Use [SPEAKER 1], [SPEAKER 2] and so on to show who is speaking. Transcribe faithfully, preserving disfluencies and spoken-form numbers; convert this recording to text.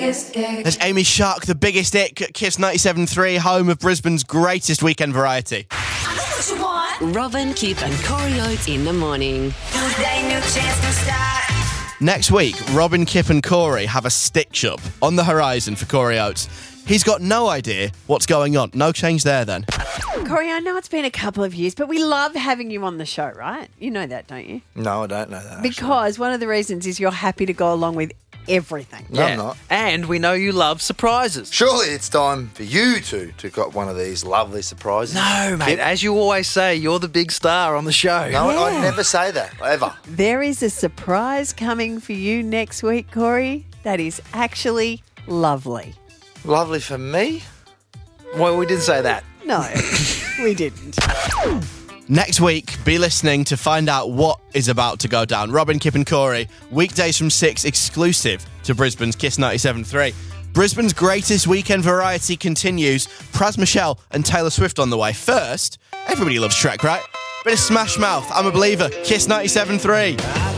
[SPEAKER 1] There's Amy Shark, The Biggest Ick at Kiss ninety-seven point three, home of Brisbane's greatest weekend variety.
[SPEAKER 2] I know what you want.
[SPEAKER 3] Robin, Kip and Corey Oates in the morning.
[SPEAKER 2] New day, new chance, new start.
[SPEAKER 1] Next week, Robin, Kip and Corey have a stitch up on the horizon for Corey Oates. He's got no idea what's going on. No change there then.
[SPEAKER 4] Corey, I know it's been a couple of years, but we love having you on the show, right? You know that, don't you?
[SPEAKER 5] No, I don't know that.
[SPEAKER 4] Because one of the reasons is you're happy to go along with everything.
[SPEAKER 5] No, I'm not.
[SPEAKER 6] And we know you love surprises.
[SPEAKER 5] Surely it's time for you two to got one of these lovely surprises.
[SPEAKER 6] No, mate. As you always say, you're the big star on the show.
[SPEAKER 5] No,
[SPEAKER 4] Yeah.
[SPEAKER 5] I'd never say that, ever.
[SPEAKER 4] There is a surprise coming for you next week, Corey, that is actually lovely.
[SPEAKER 5] Lovely for me?
[SPEAKER 6] Well, we didn't say that.
[SPEAKER 4] No, we didn't.
[SPEAKER 1] Next week, be listening to find out what is about to go down. Robin, Kip and Corey, weekdays from six, exclusive to Brisbane's Kiss ninety-seven point three. Brisbane's greatest weekend variety continues. Pras Michelle and Taylor Swift on the way. First, everybody loves Shrek, right? Bit of Smash Mouth, I'm a Believer, Kiss ninety-seven point three.